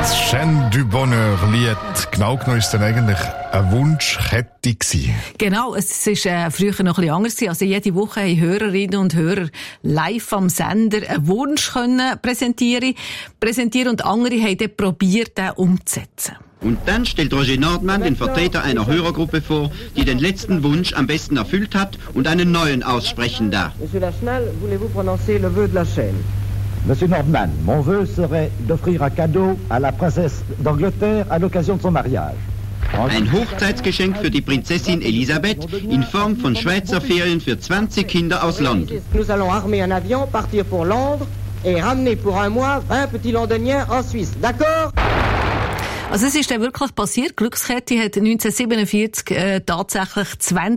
Chaîne du Bonheur Lied. Genau genommen ist dann eigentlich eine Wunschkette gewesen. Genau, es war früher noch ein bisschen anders. Also jede Woche haben Hörerinnen und Hörer live am Sender einen Wunsch präsentieren und andere haben dann probiert, den umzusetzen. Und dann stellt Roger Nordmann den Vertreter einer Hörergruppe vor, die den letzten Wunsch am besten erfüllt hat und einen neuen aussprechen darf. Monsieur Lachenal, voulez-vous prononcer le vœu de la chaîne? Monsieur Nordmann, mon vœu serait d'offrir un cadeau à la princesse d'Angleterre à l'occasion de son mariage. Ein Hochzeitsgeschenk für die Prinzessin Elisabeth in Form von Schweizer Ferien für 20 Kinder aus London. Nous allons armer un avion, partir pour Londres et ramener pour un mois 20 petits Londoniens en Suisse. D'accord? Also es ist dann wirklich passiert. Glückskette hat 1947 tatsächlich 20